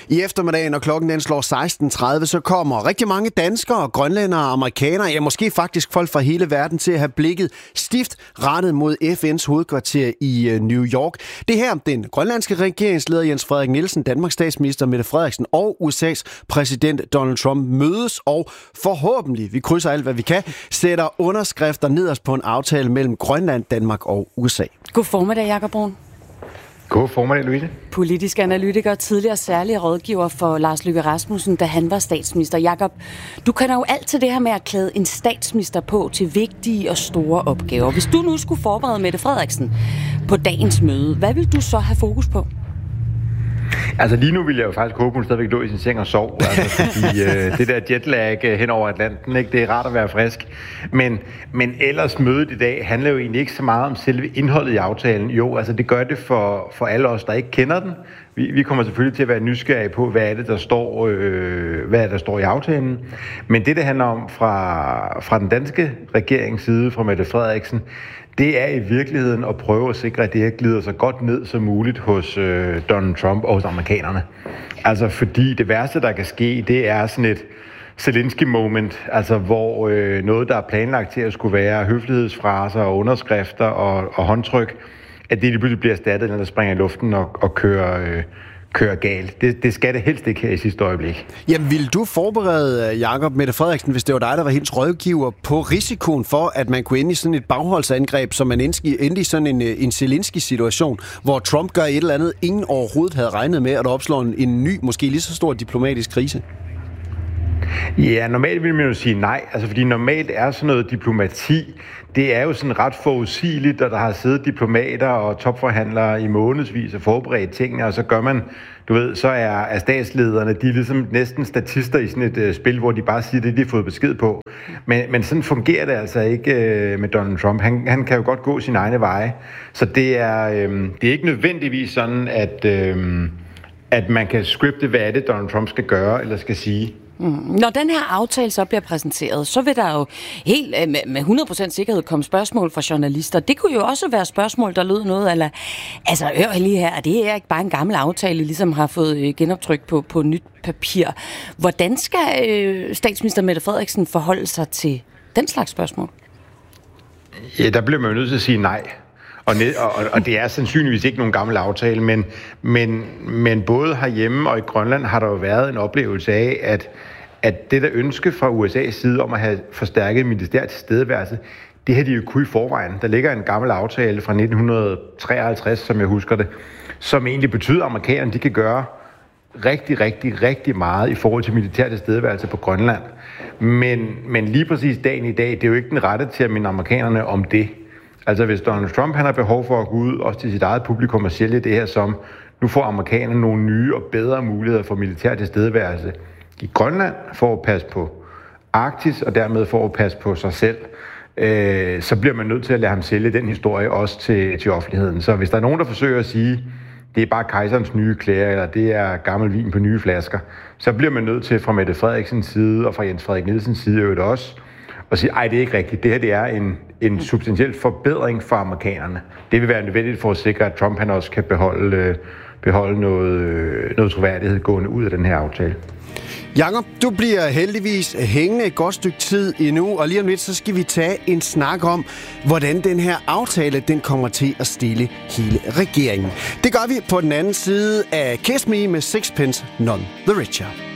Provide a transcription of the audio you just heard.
I eftermiddagen, når klokken den slår 16.30, så kommer rigtig mange danskere, grønlændere og amerikanere, ja måske faktisk folk fra hele verden, til at have blikket stift rettet mod FN's hovedkvarter i New York. Det her, den grønlandske regeringsleder Jens Frederik Nielsen, Danmarks statsminister Mette Frederiksen og USA's præsident Donald Trump mødes og forhåbentlig, vi krydser alt hvad vi kan, sætter underskrifter nederst på en aftale mellem Grønland, Danmark og USA. God formiddag, Jakob Brun. God formiddag, Louise. Politisk analytiker, tidligere særlig rådgiver for Lars Løkke Rasmussen, da han var statsminister. Jakob, du kender jo alt til det her med at klæde en statsminister på til vigtige og store opgaver. Hvis du nu skulle forberede Mette Frederiksen på dagens møde, hvad vil du så have fokus på? Altså lige nu vil jeg jo faktisk håbe, hun stadigvæk lå i sin seng og sov, altså, fordi det der jetlag hen over Atlanten, ikke, det er rart at være frisk. Men ellers mødet i dag handler jo egentlig ikke så meget om selve indholdet i aftalen. Jo, altså det gør det for alle os, der ikke kender den. Vi kommer selvfølgelig til at være nysgerrige på, hvad er det, der står i aftalen. Men det handler om fra den danske regerings side, fra Mette Frederiksen, det er i virkeligheden at prøve at sikre, at det her glider så godt ned som muligt hos Donald Trump og hos amerikanerne. Altså fordi det værste, der kan ske, det er sådan et Zelensky-moment, altså hvor noget, der er planlagt til at skulle være høflighedsfraser og underskrifter og håndtryk, at det lige pludselig bliver erstattet, når der springer i luften og kører galt. Det skal det helst ikke her i sidste øjeblik. Jamen, vil du forberede, Jakob, Mette Frederiksen, hvis det var dig, der var hendes rådgiver, på risikoen for, at man kunne ende i sådan et bagholdsangreb, som man endte i sådan en Zelensky-situation, hvor Trump gør et eller andet, ingen overhovedet havde regnet med, at der opslår en ny, måske lige så stor diplomatisk krise? Ja, normalt vil man jo sige nej, altså fordi normalt er sådan noget diplomati, det er jo sådan ret forudsigeligt, at der har siddet diplomater og topforhandlere i månedsvis og forberedt tingene, og så gør man, du ved, så er statslederne, de er ligesom næsten statister i sådan et spil, hvor de bare siger det, de har fået besked på. Men sådan fungerer det altså ikke med Donald Trump. Han kan jo godt gå sin egne veje, så det er ikke nødvendigvis sådan, at man kan scripte, hvad er det, Donald Trump skal gøre eller skal sige. Når den her aftale så bliver præsenteret, så vil der jo helt med 100% sikkerhed komme spørgsmål fra journalister. Det kunne jo også være spørgsmål, der lød noget, eller altså hør lige her, det er ikke bare en gammel aftale, ligesom har fået genoptryk på nyt papir. Hvordan skal statsminister Mette Frederiksen forholde sig til den slags spørgsmål? Ja, der bliver man jo nødt til at sige nej. Og det er sandsynligvis ikke nogen gammel aftale, men både herhjemme og i Grønland har der jo været en oplevelse af, at det der ønske fra USA's side om at have forstærket militær tilstedeværelse, det har de jo kunne i forvejen. Der ligger en gammel aftale fra 1953, som jeg husker det, som egentlig betyder, at amerikanerne de kan gøre rigtig, rigtig, rigtig meget i forhold til militær tilstedeværelse på Grønland. Men lige præcis dagen i dag, det er jo ikke den rette til at minde amerikanerne om det. Altså hvis Donald Trump han har behov for at gå ud også til sit eget publikum og sælge det her som, nu får amerikanerne nogle nye og bedre muligheder for militær tilstedeværelse i Grønland for at passe på Arktis og dermed for at passe på sig selv, så bliver man nødt til at lade ham sælge den historie også til offentligheden. Så hvis der er nogen, der forsøger at sige, det er bare kejserens nye klæder, eller det er gammel vin på nye flasker, så bliver man nødt til fra Mette Frederiksens side og fra Jens Frederik Nielsens side jo også og sige, ej, det er ikke rigtigt. Det her det er en substantiel forbedring for amerikanerne. Det vil være nødvendigt for at sikre, at Trump han også kan beholde noget troværdighed gående ud af den her aftale. Jakob, du bliver heldigvis hængende et godt stykke tid endnu, og lige om lidt, så skal vi tage en snak om, hvordan den her aftale, den kommer til at stille hele regeringen. Det gør vi på den anden side af Kiss Me med Sixpence None the Richer.